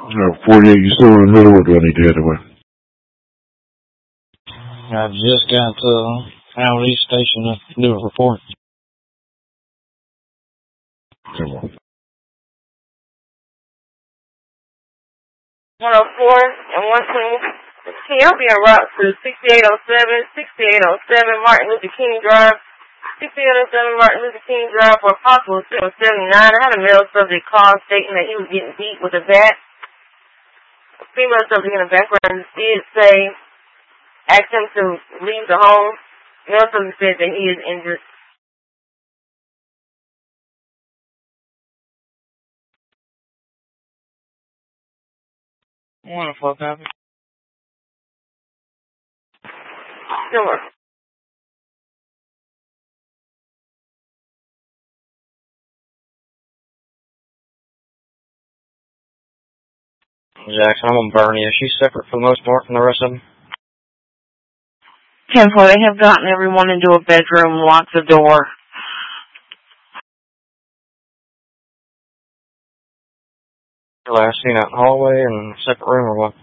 48, you still in the middle, or do I need to head away? I just got to Howard East Station to do a report. Come on. 104 and 120. Can y'all be en route to 6807, 6807 Martin Luther King Drive, 6807 Martin Luther King Drive for a possible 79. I had a male subject call stating that he was getting beat with a bat. A female subject in the background did say, ask him to leave the home. Male subject said that he is injured. Wonderful, copy. Sure. Jackson, I'm on Bernie. Is she separate for the most part from the rest of them? 10-4, they have gotten everyone into a bedroom, locked the door. Last seen out in the hallway and separate room or what?